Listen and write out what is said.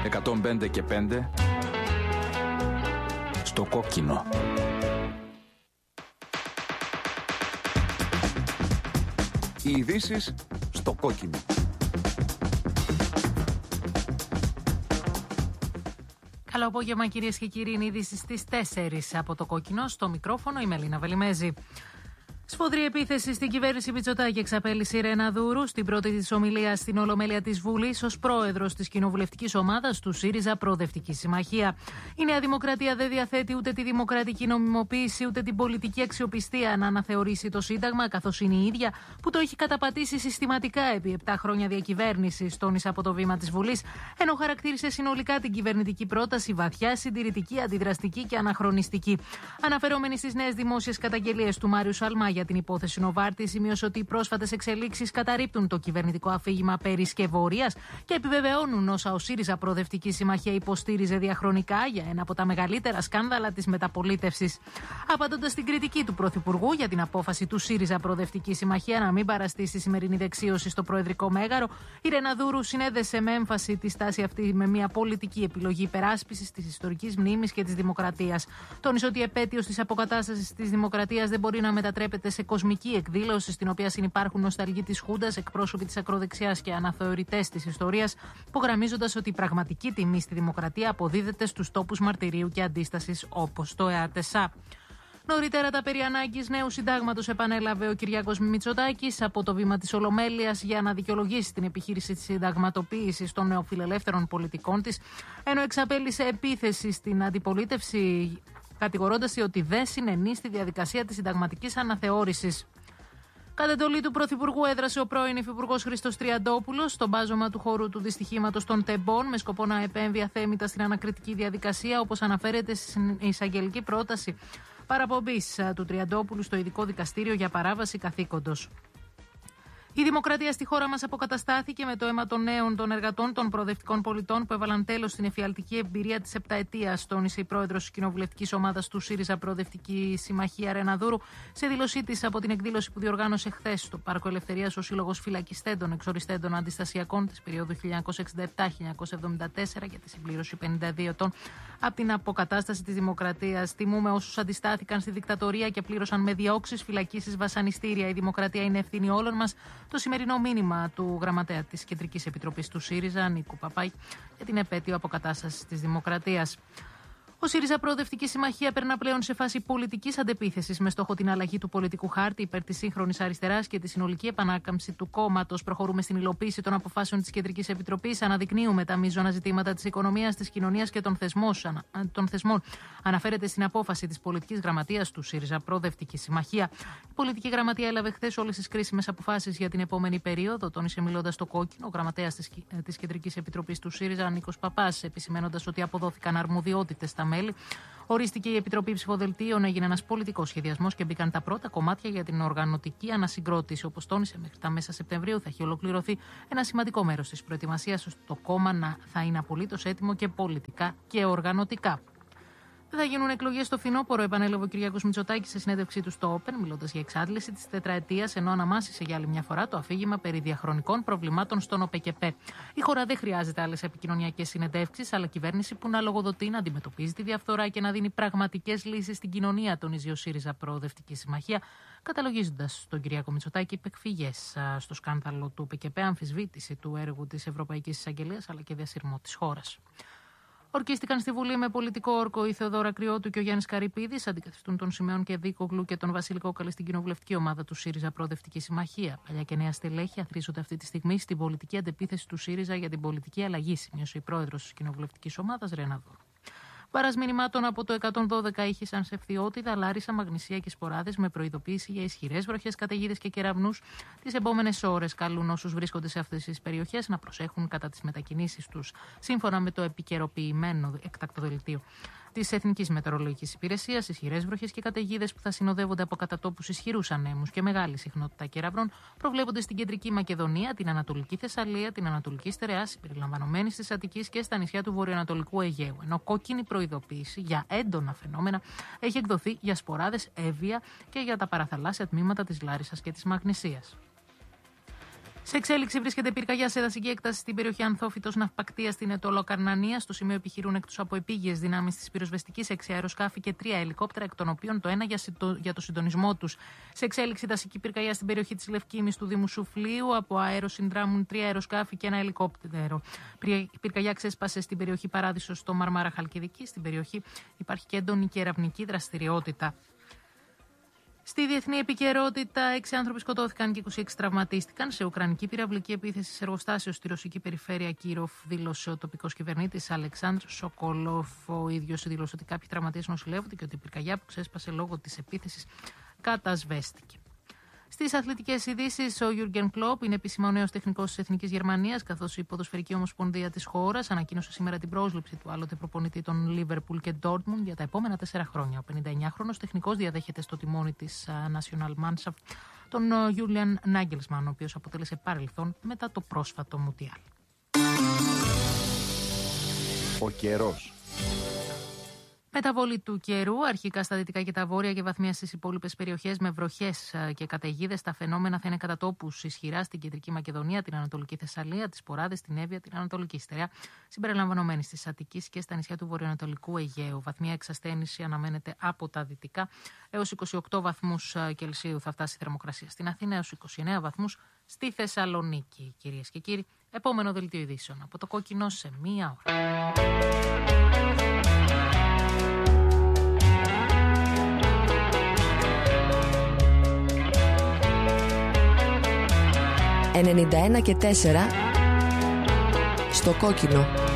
105 και 5 στο κόκκινο. Οι ειδήσεις στο κόκκινο. Καλό απόγευμα, κυρίες και κύριοι. Είναι ειδήσεις στις 4 από το κόκκινο. Στο μικρόφωνο η Μελίνα Βελιμέζη. Σφοδρή επίθεση στην κυβέρνηση Μητσοτάκη εξαπέλυσε η Ρένα Δούρου στην πρώτη της ομιλία στην Ολομέλεια της Βουλής ως πρόεδρος της κοινοβουλευτικής ομάδας του ΣΥΡΙΖΑ Προοδευτική Συμμαχία. Η Νέα Δημοκρατία δεν διαθέτει ούτε τη δημοκρατική νομιμοποίηση ούτε την πολιτική αξιοπιστία να αναθεωρήσει το Σύνταγμα, καθώς είναι η ίδια που το έχει καταπατήσει συστηματικά επί 7 χρόνια διακυβέρνησης, τόνισε από το βήμα της Βουλής, ενώ χαρακτήρισε συνολικά την κυβερνητική πρόταση βαθιά συντηρητική, αντιδραστική και αναχρονιστική. Αναφερόμενη στις νέες δημόσιες καταγγελίες του Μάριου Σαλμά για την υπόθεση Νοβάρτη, σημείωσε ότι οι πρόσφατες εξελίξεις καταρρίπτουν το κυβερνητικό αφήγημα περί σκευωρίας και επιβεβαιώνουν όσα ο ΣΥΡΙΖΑ Προοδευτική Συμμαχία υποστήριζε διαχρονικά για ένα από τα μεγαλύτερα σκάνδαλα της μεταπολίτευσης. Απαντώντας στην κριτική του Πρωθυπουργού για την απόφαση του ΣΥΡΙΖΑ Προοδευτική Συμμαχία να μην παραστεί στη σημερινή δεξίωση στο Προεδρικό Μέγαρο, η Ρένα Δούρου συνέδεσε με έμφαση τη στάση αυτή με μια πολιτική επιλογή υπεράσπισης της ιστορικής μνήμης και της δημοκρατίας. Τόνισε ότι η επέτειος της αποκατάστασης της δημοκρατίας δεν μπορεί να μετατρέπεται σε κοσμική εκδήλωση στην οποία συνυπάρχουν νοσταλγοί της Χούντας, εκπρόσωποι της ακροδεξιάς και αναθεωρητές της ιστορίας, υπογραμμίζοντας ότι η πραγματική τιμή στη δημοκρατία αποδίδεται στους τόπους μαρτυρίου και αντίστασης όπως το ΕΑΤΕΣΑ. Νωρίτερα τα περί ανάγκης νέου συντάγματος επανέλαβε ο Κυριάκος Μητσοτάκης από το βήμα της Ολομέλειας για να δικαιολογήσει την επιχείρηση της συνταγματοποίησης των νεοφιλελεύθερων πολιτικών της, ενώ εξαπέλυσε επίθεση στην αντιπολίτευση, κατηγορώντας ότι δεν συνενεί στη διαδικασία της συνταγματικής αναθεώρησης. Κατ' εντολή του Πρωθυπουργού έδρασε ο πρώην Υφυπουργός Χρήστος Τριαντόπουλος στο μπάζωμα του χώρου του δυστυχήματος των Τεμπών με σκοπό να επέμβει αθέμητα στην ανακριτική διαδικασία, όπως αναφέρεται στην εισαγγελική πρόταση παραπομπής του Τριαντόπουλου στο Ειδικό Δικαστήριο για παράβαση καθήκοντος. Η δημοκρατία στη χώρα μας αποκαταστάθηκε με το αίμα των νέων, των εργατών, των προοδευτικών πολιτών που έβαλαν τέλος στην εφιαλτική εμπειρία της επταετίας, τόνισε η πρόεδρος της κοινοβουλευτικής ομάδας του ΣΥΡΙΖΑ Προοδευτική Συμμαχία Ρένα Δούρου σε δήλωσή της από την εκδήλωση που διοργάνωσε χθες στο Πάρκο Ελευθερίας ο Σύλλογος Φυλακιστέντων Εξοριστέντων Αντιστασιακών της περίοδου 1967-1974 για τη συμπλήρωση 52 ετών από την αποκατάσταση της δημοκρατίας. Τιμούμε όσους αντιστάθηκαν στη δικτατορία και πλήρωσαν με διώξεις, φυλακίσεις, βασανιστήρια. Η δημοκρατία είναι ευθύνη όλων μας. Το σημερινό μήνυμα του γραμματέα της Κεντρικής Επιτροπής του ΣΥΡΙΖΑ, Νίκου Παπάη, για την επέτειο αποκατάστασης της δημοκρατίας. Ο ΣΥΡΙΖΑ Προοδευτική Συμμαχία περνά πλέον σε φάση πολιτικής αντεπίθεσης με στόχο την αλλαγή του πολιτικού χάρτη υπέρ της σύγχρονης αριστεράς και τη συνολική επανάκαμψη του κόμματος. Προχωρούμε στην υλοποίηση των αποφάσεων της Κεντρικής Επιτροπής. Αναδεικνύουμε τα μείζωνα ζητήματα της οικονομίας, της κοινωνίας και των θεσμών. Αναφέρεται στην απόφαση της πολιτικής γραμματείας του ΣΥΡΙΖΑ Προοδευτική Συμμαχία. Η πολιτική γραμματεία έλαβε χθες όλες τις κρίσιμες αποφάσεις για την επόμενη περίοδο, τόνισε μιλώντας στο κόκκινο ο γραμματέας της Κεντρικής Επιτροπής του ΣΥΡΙΖΑ, Νίκος Παπάς, επισημένοντας ότι αποδόθηκαν αρμοδιότητες στα μέλη. Ορίστηκε η Επιτροπή Ψηφοδελτίων, έγινε ένας πολιτικός σχεδιασμός και μπήκαν τα πρώτα κομμάτια για την οργανωτική ανασυγκρότηση. Όπως τόνισε, μέχρι τα μέσα Σεπτεμβρίου θα έχει ολοκληρωθεί ένα σημαντικό μέρος της προετοιμασίας, ώστε το κόμμα να θα είναι απολύτως έτοιμο και πολιτικά και οργανωτικά. Δεν θα γίνουν εκλογές στο φθινόπωρο, επανέλαβε ο Κυριάκος Μητσοτάκης σε συνέντευξή του στο Open, μιλώντας για εξάντληση της τετραετίας, ενώ αναμάσισε για άλλη μια φορά το αφήγημα περί διαχρονικών προβλημάτων στον ΟΠΕΚΕΠΕ. Η χώρα δεν χρειάζεται άλλες επικοινωνιακές συνεντεύξεις, αλλά κυβέρνηση που να λογοδοτεί, να αντιμετωπίζει τη διαφθορά και να δίνει πραγματικές λύσεις στην κοινωνία, τονίζει ο ΣΥΡΙΖΑ Προοδευτική Συμμαχία, καταλογίζοντας τον Κυριάκο Μητσοτάκη επεκφυγές στο σκάνδαλο του ΟΠΕΚΕΠΕ, αμφισβήτηση του έργου της Ευρωπαϊκής Εισαγγελίας αλλά και διασυρμό της χώρας. Ορκίστηκαν στη Βουλή με πολιτικό όρκο η Θεοδόρα Κρυώτου και ο Γιάννης Καρυπίδης, αντικαθιστούν τον Σιμεών Κεδίκογλου και τον Βασίλη Κόκαλη στην κοινοβουλευτική ομάδα του ΣΥΡΙΖΑ Προοδευτική Συμμαχία. Παλιά και νέα στελέχη αθροίζονται αυτή τη στιγμή στην πολιτική αντεπίθεση του ΣΥΡΙΖΑ για την πολιτική αλλαγή, σημείωσε η πρόεδρος της κοινοβουλευτικής ομάδας Ρένα Δούρου. Βάρας μηνυμάτων από το 112 ήχησαν σε Φθιώτιδα, Λάρισα, Μαγνησία και Σποράδες με προειδοποίηση για ισχυρές βροχές, καταιγίδες και κεραυνούς τις επόμενες ώρες. Καλούν όσους βρίσκονται σε αυτές τις περιοχές να προσέχουν κατά τις μετακινήσεις τους, σύμφωνα με το επικαιροποιημένο έκτακτο δελτίο της Εθνικής Μετεωρολογικής Υπηρεσίας. Ισχυρές βροχές και καταιγίδες που θα συνοδεύονται από κατά τόπους ισχυρούς ανέμους και μεγάλη συχνότητα κεραυνών προβλέπονται στην Κεντρική Μακεδονία, την Ανατολική Θεσσαλία, την Ανατολική Στερεά, συμπεριλαμβανομένης της Αττικής και στα νησιά του Βορειοανατολικού Αιγαίου. Ενώ κόκκινη προειδοποίηση για έντονα φαινόμενα έχει εκδοθεί για Σποράδες, Εύβοια και για τα παραθαλάσσια τμήματα της Λάρισσας και της Μαγνησίας. Σε εξέλιξη βρίσκεται πυρκαγιά σε δασική έκταση στην περιοχή Ανθόφυτος Ναυπακτίας στην Ετωλοκαρνανία. Στο σημείο επιχειρούν εκτός από επίγειες δυνάμεις της πυροσβεστικής 6 αεροσκάφη και 3 ελικόπτερα, εκ των οποίων το ένα για το συντονισμό τους. Σε εξέλιξη δασική πυρκαγιά στην περιοχή της Λευκήμης του Δήμου Σουφλίου. Από αέρο συνδράμουν 3 αεροσκάφη και 1 ελικόπτερο. Πυρκαγιά ξέσπασε στην περιοχή Παράδεισο στο Μαρμάρα Χαλκιδική. Στην περιοχή υπάρχει και έντονη και ερευνητική δραστηριότητα. Στη διεθνή επικαιρότητα, 6 άνθρωποι σκοτώθηκαν και 26 τραυματίστηκαν σε ουκρανική πυραυλική επίθεση σε εργοστάσιο στη ρωσική περιφέρεια Κίροφ, δήλωσε ο τοπικός κυβερνήτης Αλεξάνδρ Σοκολόφ. Ο ίδιος δήλωσε ότι κάποιοι τραυματίες νοσηλεύονται και ότι η πυρκαγιά που ξέσπασε λόγω της επίθεσης κατασβέστηκε. Στις αθλητικές ειδήσεις, ο Γιούργεν Κλοπ είναι επίσημα ο νέος τεχνικός της Εθνικής Γερμανίας, καθώς η Ποδοσφαιρική Ομοσπονδία της χώρας ανακοίνωσε σήμερα την πρόσληψη του άλλοτε προπονητή των Λίβερπουλ και Ντόρτμουντ για τα επόμενα 4 χρόνια. Ο 59χρονος τεχνικός διαδέχεται στο τιμόνι της National Mannschaft τον Julian Nagelsmann, ο οποίος αποτέλεσε παρελθόν μετά το πρόσφατο Μουντιάλ. Ο καιρός. Μεταβολή του καιρού, αρχικά στα δυτικά και τα βόρεια και βαθμία στις υπόλοιπες περιοχές με βροχές και καταιγίδες. Τα φαινόμενα θα είναι κατά τόπους ισχυρά στην κεντρική Μακεδονία, την Ανατολική Θεσσαλία, τις Ποράδες, την Εύβοια, την Ανατολική Στερεά, συμπεριλαμβανομένης της Αττικής και στα νησιά του βορειοανατολικού Αιγαίου. Βαθμία εξασθένηση αναμένεται από τα δυτικά. Έως 28 βαθμούς Κελσίου θα φτάσει η θερμοκρασία στην Αθήνα, έως 29 βαθμούς στη Θεσσαλονίκη. Κυρίες και κύριοι, επόμενο δελτίο ειδήσεων από το Κόκκινο σε 1 ώρα. 91 και 4 στο Κόκκινο.